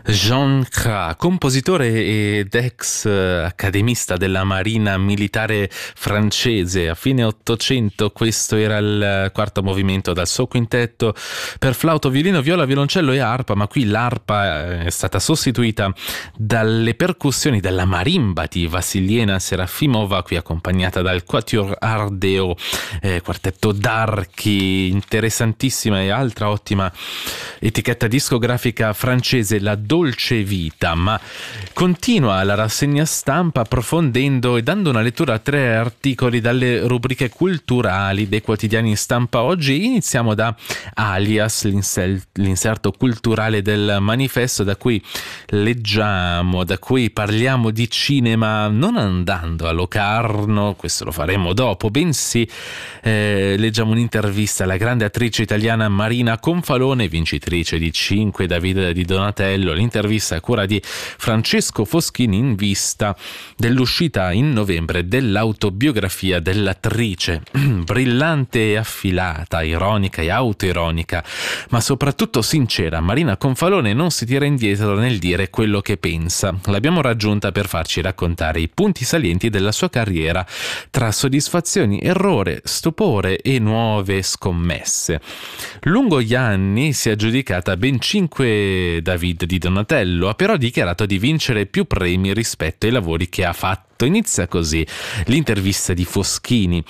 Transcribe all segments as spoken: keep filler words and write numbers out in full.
Jean Cras, compositore ed ex accademista della Marina Militare francese. A fine Ottocento questo era il quarto movimento dal suo quintetto per flauto, violino, viola, violoncello e arpa, ma qui l'arpa è stata sostituita dalle percussioni della marimba di Vassiliena Serafimova, qui accompagnata dal Quatuor Ardeo, eh, quartetto d'archi, interessantissima e altra ottima etichetta discografica francese, la Dolce Vita. Ma continua la rassegna stampa approfondendo e dando una lettura a tre articoli dalle rubriche culturali dei quotidiani in stampa oggi. Iniziamo da Alias, l'inserto culturale del Manifesto, da cui leggiamo, da cui parliamo di cinema non andando a Locarno, questo lo faremo dopo, bensì eh, leggiamo un'intervista alla grande attrice italiana Marina Confalone, vincitrice di cinque David di Donatello. L'intervista a cura di Francesco Foschini in vista dell'uscita in novembre dell'autobiografia dell'attrice. Brillante e affilata, ironica e autoironica, ma soprattutto sincera, Marina Confalone non si tira indietro nel dire quello che pensa. L'abbiamo raggiunta per farci raccontare i punti salienti della sua carriera, tra soddisfazioni, errore, stupore e nuove scommesse. Lungo gli anni si è aggiudicata ben cinque David di Donatello, ha però dichiarato di vincere più premi rispetto ai lavori che ha fatto. Inizia così l'intervista di Foschini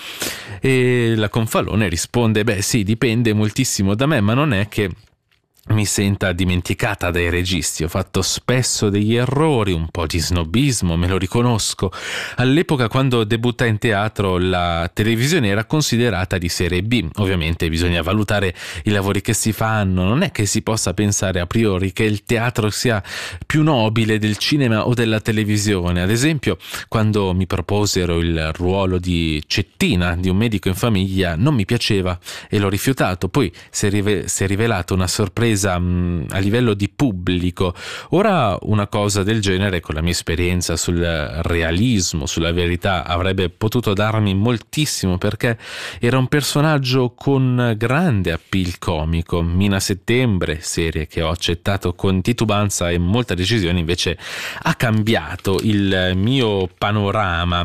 e la Confalone risponde: beh sì, dipende moltissimo da me, ma non è che mi senta dimenticata dai registi. Ho fatto spesso degli errori, un po' di snobismo, me lo riconosco. All'epoca, quando debuttai in teatro, la televisione era considerata di serie B. Ovviamente bisogna valutare i lavori che si fanno, non è che si possa pensare a priori che il teatro sia più nobile del cinema o della televisione. Ad esempio, quando mi proposero il ruolo di Cettina, di un medico in famiglia, non mi piaceva e l'ho rifiutato. Poi si è, rive- si è rivelato una sorpresa a livello di pubblico. Ora una cosa del genere, con la mia esperienza sul realismo, sulla verità, avrebbe potuto darmi moltissimo, perché era un personaggio con grande appeal comico. Mina Settembre, serie che ho accettato con titubanza e molta decisione, invece ha cambiato il mio panorama.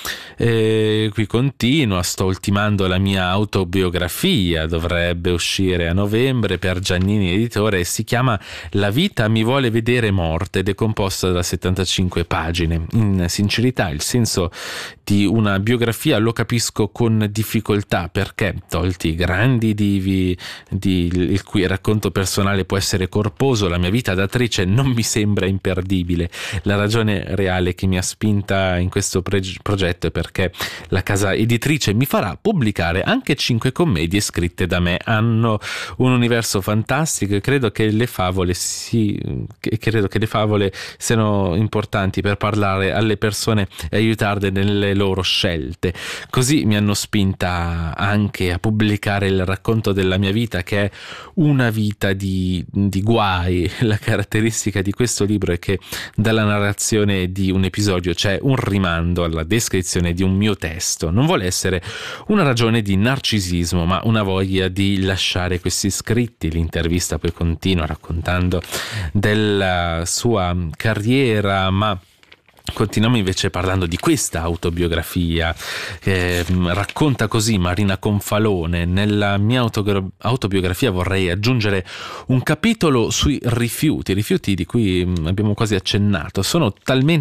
E qui continua, sto ultimando la mia autobiografia, dovrebbe uscire a novembre per Giannini Editore, e si chiama La vita mi vuole vedere morta ed è composta da settantacinque pagine. In sincerità, il senso di una biografia lo capisco con difficoltà, perché tolti i grandi divi di, il cui racconto personale può essere corposo, la mia vita d'attrice non mi sembra imperdibile. La ragione reale che mi ha spinta in questo pre- progetto è perché la casa editrice mi farà pubblicare anche cinque commedie scritte da me. Hanno un universo fantastico e credo che le favole si, credo che le favole siano importanti per parlare alle persone e aiutarle nelle loro scelte. Così mi hanno spinta anche a pubblicare il racconto della mia vita, che è una vita di, di guai. La caratteristica di questo libro è che dalla narrazione di un episodio c'è un rimando alla descrizione di un mio testo. Non vuole essere una ragione di narcisismo, ma una voglia di lasciare questi scritti. L'intervista poi continua raccontando della sua carriera, ma continuiamo invece parlando di questa autobiografia. Eh, racconta così Marina Confalone: nella mia autogra- autobiografia vorrei aggiungere un capitolo sui rifiuti, rifiuti di cui abbiamo quasi accennato. Sono talmente